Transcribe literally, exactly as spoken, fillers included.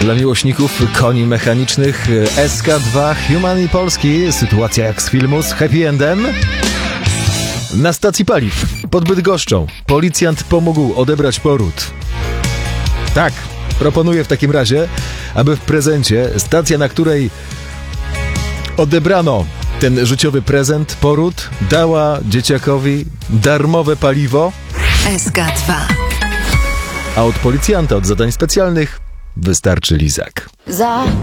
Dla miłośników koni mechanicznych S K dwa Humani Polski. Sytuacja jak z filmu z happy endem. Na stacji paliw pod Bydgoszczą policjant pomógł odebrać poród. Tak, proponuję w takim razie, aby w prezencie stacja, na której odebrano ten życiowy prezent, poród, dała dzieciakowi darmowe paliwo S K dwa. A od policjanta, od zadań specjalnych wystarczy lizak. Za